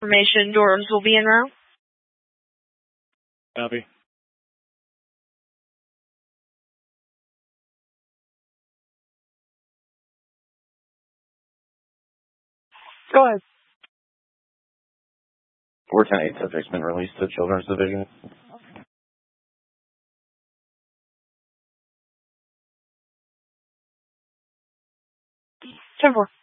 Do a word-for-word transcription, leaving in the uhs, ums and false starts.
Information doors will be en route. Copy. Go ahead. four ten eight subject's been released to Children's Division. ten four.